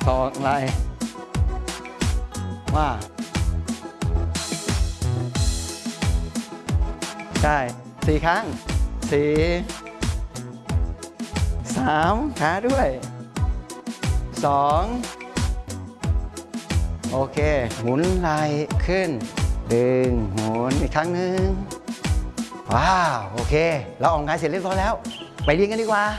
ของอะไรว่าใช่4 ครั้ง4 3ขาด้วย2โอเคหมุนไหล่ขึ้นดึงหมุนอีกครั้งหนึ่งว้าวโอเคเราออกกำลังกายเสร็จเรียบร้อยแล้วไปเรียนกันดีกว่า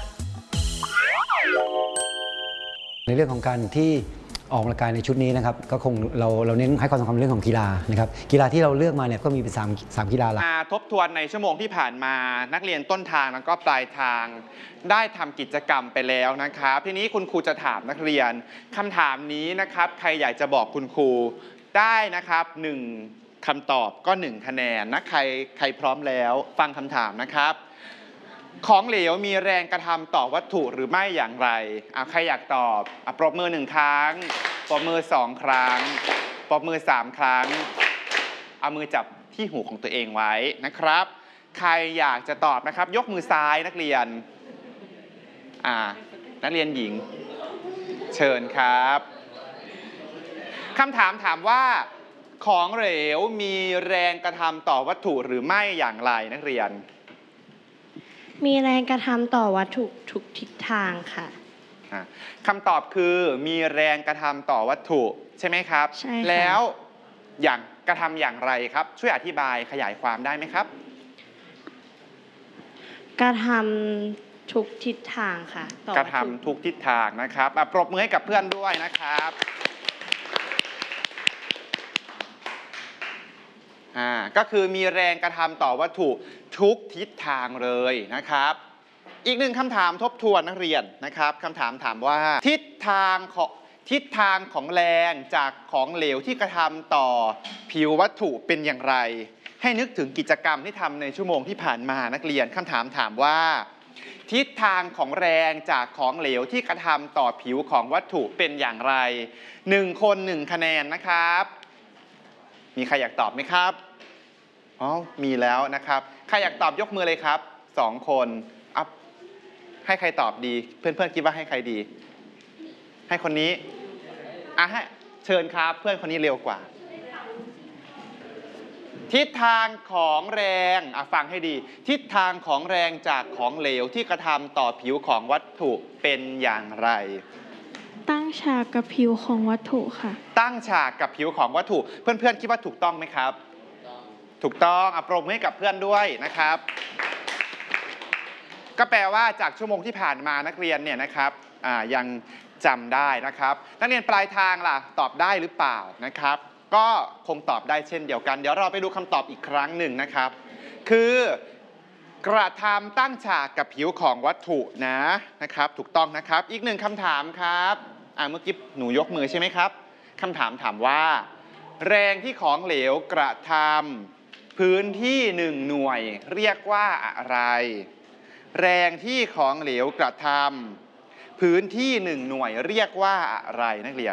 ในเรื่องของการที่ออกกำลังกายในชุดนี้นะครับก็คงเราเน้นให้ความสำคัญเรื่องของกีฬานะครับกีฬาที่เราเลือกมาเนี่ยก็มีเป็น3กีฬาหลักทบทวนในชั่วโมงที่ผ่านมานักเรียนต้นทางแล้วก็ปลายทางได้ทำกิจกรรมไปแล้วนะครับทีนี้คุณครูจะถามนักเรียนคำถามนี้นะครับใครอยากจะบอกคุณครูได้นะครับ1คำตอบก็1คะแนนนะใครพร้อมแล้วฟังคำถามนะครับของเหลวมีแรงกระทำต่อวัตถุหรือไม่อย่างไรใครอยากตอบปรบมือ1 ครั้งปรบมือ2 ครั้งปรบมือ3 ครั้งเอามือจับที่หูของตัวเองไว้นะครับใครอยากจะตอบนะครับยกมือซ้ายนักเรียนนักเรียนหญิงเชิญครับคำถามถามว่าของเหลวมีแรงกระทำต่อวัตถุหรือไม่อย่างไรนักเรียนมีแรงกระทำต่อวัตถุทุกทิศทางค่ะคำตอบคือมีแรงกระทำต่อวัตถุใช่ไหมครับใช่ค่ะแล้วอย่างกระทำอย่างไรครับช่วยอธิบายขยายความได้ไหมครับกระทำทุกทิศทางค่ะกระทำทุกทิศทางนะครับปรบมือให้กับเพื่อนด้วยนะครับก็คือมีแรงกระทำต่อวัตถุทุกทิศทางเลยนะครับอีก1คำถามทบทวนนักเรียนนะครับคำถามถามว่าทิศทางของแรงจากของเหลวที่กระทำต่อผิววัตถุเป็นอย่างไรให้นึกถึงกิจกรรมที่ทำในชั่วโมงที่ผ่านมานักเรียนคำถามถามว่าทิศทางของแรงจากของเหลวที่กระทำต่อผิวของวัตถุเป็นอย่างไร1 คน1 คะแนนนะครับมีใครอยากตอบไหมครับมีแล้วนะครับใครอยากตอบยกมือเลยครับ2 คนให้ใครตอบดีเพื่อนๆคิดว่าให้ใครดีให้คนนี้ให้เชิญครับเพื่อนคนนี้เร็วกว่าทิศทางของแรงฟังให้ดีทิศทางของแรงจากของเหลวที่กระทำต่อผิวของวัตถุเป็นอย่างไรตั้งฉากกับผิวของวัตถุค่ะตั้งฉากกับผิวของวัตถุเพื่อนๆคิดว่าถูกต้องไหมครับถูกต้องปรบมือให้กับเพื่อนด้วยนะครับก็แปลว่าจากชั่วโมงที่ผ่านมานักเรียนเนี่ยนะครับยังจำได้นะครับนักเรียนปลายทางล่ะตอบได้หรือเปล่านะครับก็คงตอบได้เช่นเดียวกันเดี๋ยวเราไปดูคำตอบอีกครั้งหนึ่งนะครับคือกระทำตั้งฉากกับผิวของวัตถุนะครับถูกต้องนะครับอีก1คำถามครับเมื่อกี้หนูยกมือใช่ไหมครับคำถามถามว่าแรงที่ของเหลวกระทำพื้นที่1 หน่วยเรียกว่าอะไรแรงที่ของเหลวกระทำพื้นที่1 หน่วยเรียกว่าอะไรนักเรียน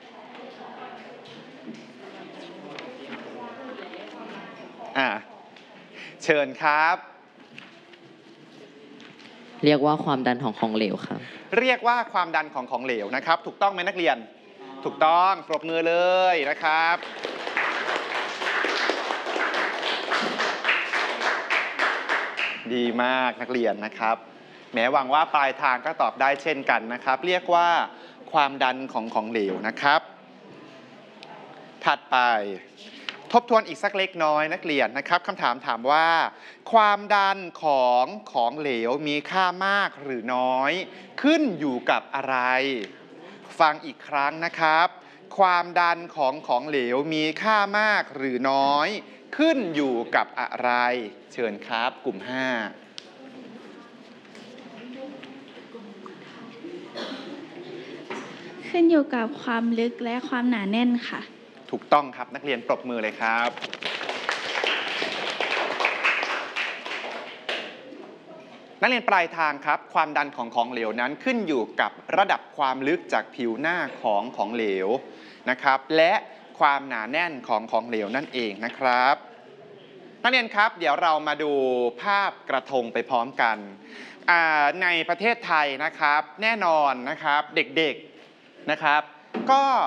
เชิญครับเรียกว่าความดันของเหลวครับเรียกว่าความดันของเหลวนะครับถูกต้องไหมนักเรียนถูกต้องปรบมือเลยนะครับดีมากนักเรียนนะครับแม้หวังว่าปลายทางก็ตอบได้เช่นกันนะครับเรียกว่าความดันของเหลวนะครับถัดไปทบทวนอีกสักเล็กน้อยนักเรียนนะครับคำถามถามว่าความดันของเหลวมีค่ามากหรือน้อยขึ้นอยู่กับอะไรฟังอีกครั้งนะครับความดันของเหลวมีค่ามากหรือน้อยขึ้นอยู่กับอะไรเชิญครับกลุ่ม5 ขึ้นอยู่กับความลึกและความหนาแน่นค่ะถูกต้องครับนักเรียนปรบมือเลยครับนักเรียนปลายทางครับความดันของเหลวนั้นขึ้นอยู่กับระดับความลึกจากผิวหน้าของเหลวนะครับและความหนาแน่นของเหลวนั่นเองนะครับนักเรียนครับเดี๋ยวเรามาดูภาพกระทงไปพร้อมกันในประเทศไทยนะครับแน่นอนนะครับเด็กๆนะครับก็